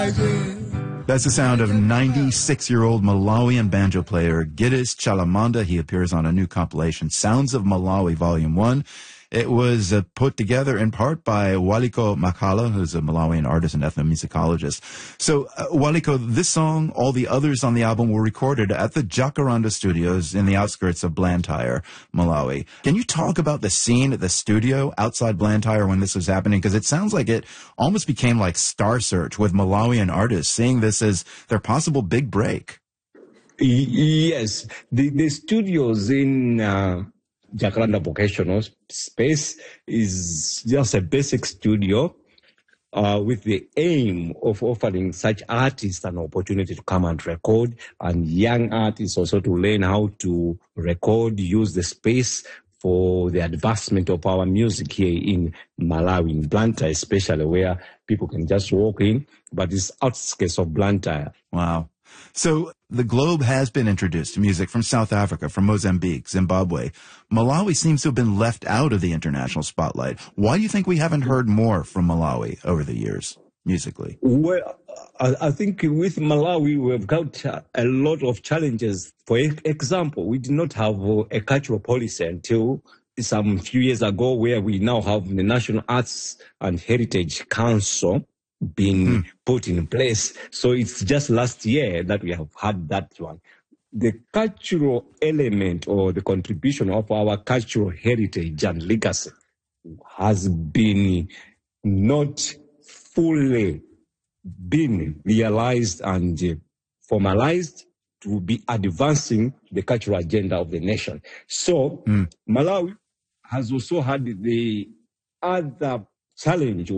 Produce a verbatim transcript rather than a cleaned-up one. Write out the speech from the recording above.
That's the sound of ninety-six-year-old Malawian banjo player Giddes Chalamanda. He appears on a new compilation, Sounds of Malawi, Volume one. It was uh, put together in part by Waliko Makala, who's a Malawian artist and ethnomusicologist. So, uh, Waliko, this song, all the others on the album were recorded at the Jacaranda Studios in the outskirts of Blantyre, Malawi. Can you talk about the scene at the studio outside Blantyre when this was happening? Because it sounds like it almost became like Star Search with Malawian artists, seeing this as their possible big break. Yes, the, the studios in... Uh... Jacaranda Vocational Space is just a basic studio uh, with the aim of offering such artists an opportunity to come and record, and young artists also to learn how to record, use the space for the advancement of our music here in Malawi, in Blantyre especially, where people can just walk in, but it's outskirts of Blantyre. Wow. So the globe has been introduced to music from South Africa, from Mozambique, Zimbabwe. Malawi seems to have been left out of the international spotlight. Why do you think we haven't heard more from Malawi over the years, musically? Well, I think with Malawi, we've got a lot of challenges. For example, we did not have a cultural policy until some few years ago, where we now have the National Arts and Heritage Council been mm. put in place. So it's just last year that we have had that one. The cultural element or the contribution of our cultural heritage and legacy has been not fully been realized and uh, formalized to be advancing the cultural agenda of the nation. So mm. Malawi has also had the other challenge